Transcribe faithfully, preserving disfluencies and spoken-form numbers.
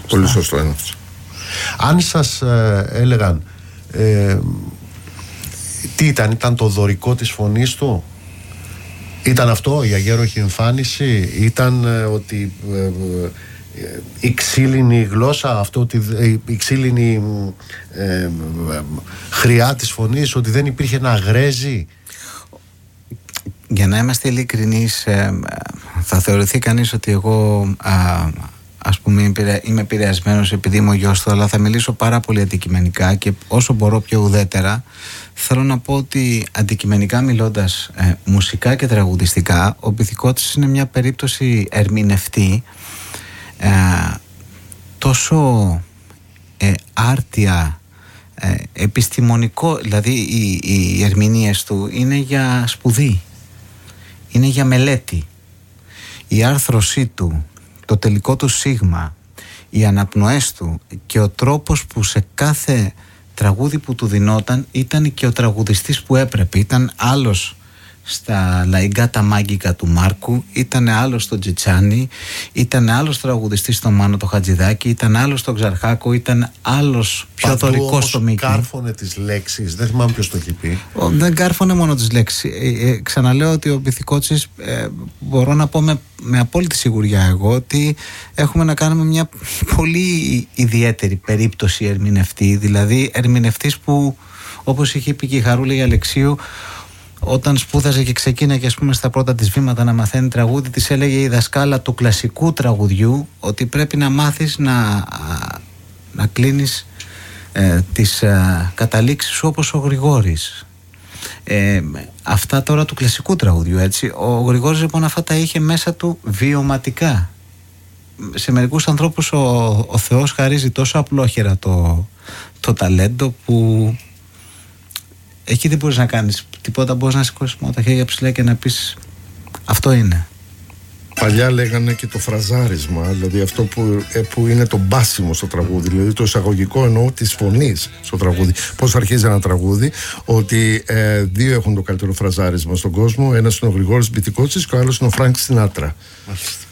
Πολύ σωστό είναι αυτό. Αν σας ε, έλεγαν ε, τι ήταν, ήταν το δωρικό της φωνής του, ήταν αυτό η αγέροχη εμφάνιση, ήταν ε, ότι ε, ε, η ξύλινη γλώσσα, αυτό ότι η ξύλινη ε, ε, χρειά της φωνής, ότι δεν υπήρχε να γρέζει? Για να είμαστε ειλικρινείς, ε, θα θεωρηθεί κανείς ότι εγώ α, ας πούμε είμαι επηρεασμένος επειδή είμαι ο γιος του, αλλά θα μιλήσω πάρα πολύ αντικειμενικά και όσο μπορώ πιο ουδέτερα. Θέλω να πω ότι αντικειμενικά μιλώντας, ε, μουσικά και τραγουδιστικά, ο Πυθικότης είναι μια περίπτωση ερμηνευτή ε, τόσο ε, άρτια, ε, επιστημονικό, δηλαδή οι, οι ερμηνείες του είναι για σπουδή, είναι για μελέτη. Η άρθρωσή του, το τελικό του σίγμα, οι αναπνοές του και ο τρόπος που σε κάθε τραγούδι που του δινόταν ήταν και ο τραγουδιστής που έπρεπε. Ήταν άλλος στα Λαϊκά Μάγκικα του Μάρκου, ήταν άλλος στο Τζιτσάνι, ήταν άλλος τραγουδιστής στο Μάνο το Χατζηδάκη, ήταν άλλος στο Ξαρχάκο, ήταν άλλος πιο δωρικός στο Μίκη. Κάρφωνε τις λέξεις, δεν θυμάμαι ποιος το έχει πει. Ο, δεν κάρφωνε μόνο τις λέξεις. Ε, ε, ξαναλέω ότι ο Πυθικότσης, ε, μπορώ να πω με, με απόλυτη σιγουριά εγώ, ότι έχουμε να κάνουμε μια πολύ ιδιαίτερη περίπτωση ερμηνευτή, δηλαδή ερμηνευτής που, όπως είχε πει και η Χαρούλα Αλεξίου, όταν σπούδαζε και ξεκίναγε, ας πούμε, στα πρώτα της βήματα να μαθαίνει τραγούδι, της έλεγε η δασκάλα του κλασικού τραγουδιού ότι πρέπει να μάθεις να, να κλείνεις ε, τις ε, καταλήξεις σου όπως ο Γρηγόρης. Ε, αυτά τώρα του κλασικού τραγουδιού, έτσι. Ο Γρηγόρης λοιπόν αυτά τα είχε μέσα του βιωματικά. Σε μερικούς ανθρώπους ο, ο Θεός χαρίζει τόσο απλόχερα το, το ταλέντο που εκεί δεν μπορείς να κάνεις τίποτα, μπορείς να σηκώσεις μόνο τα χέρια ψηλά και να πεις αυτό είναι. Παλιά λέγανε και το φραζάρισμα, δηλαδή αυτό που, ε, που είναι το μπάσιμο στο τραγούδι, δηλαδή το εισαγωγικό εννοώ της φωνής στο τραγούδι. Πώς αρχίζει ένα τραγούδι, ότι ε, δύο έχουν το καλύτερο φραζάρισμα στον κόσμο, ένας είναι ο Γρηγόρης Πυθικότσης και ο άλλος είναι ο Φρανκ Σινάτρα.